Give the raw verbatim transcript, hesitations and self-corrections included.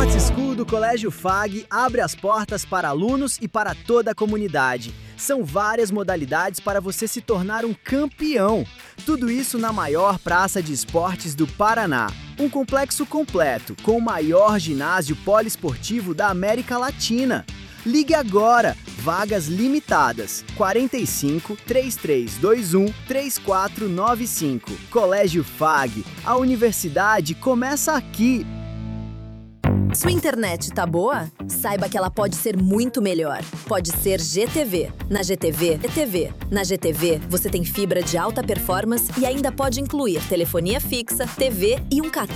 Sports School do Colégio F A G abre as portas para alunos e para toda a comunidade. São várias modalidades para você se tornar um campeão. Tudo isso na maior praça de esportes do Paraná. Um complexo completo, com o maior ginásio poliesportivo da América Latina. Ligue agora, vagas limitadas, quarenta e cinco, trinta e três vinte e um, trinta e quatro noventa e cinco. Colégio F A G, a universidade começa aqui. Sua internet tá boa? Saiba que ela pode ser muito melhor. Pode ser G T V. Na G T V, G T V. Na G T V, você tem fibra de alta performance e ainda pode incluir telefonia fixa, T V e um catálogo